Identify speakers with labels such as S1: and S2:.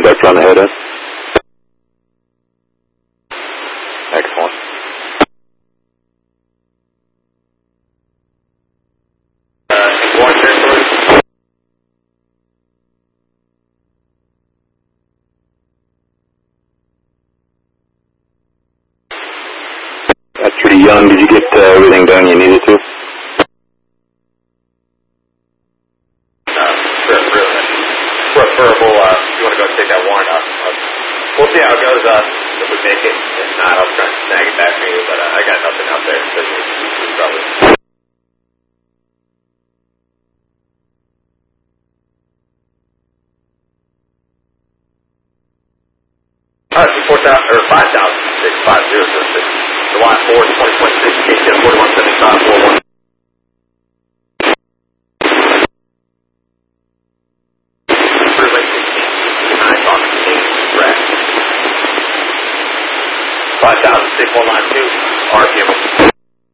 S1: suspect on the head end. Excellent.
S2: One territory.
S1: That's pretty young. Did you get everything done you needed to?
S2: Preferable, if you want to go take that warrant up. We'll see how it goes, if we make it. If not, I'll try and snag it back for you, but I got nothing out there. So probably. Alright, 4,000, or 5,650, July 4th, 2026, KTM 417541. Freeway 16, 9 on 8, correct. 5,692, RPM.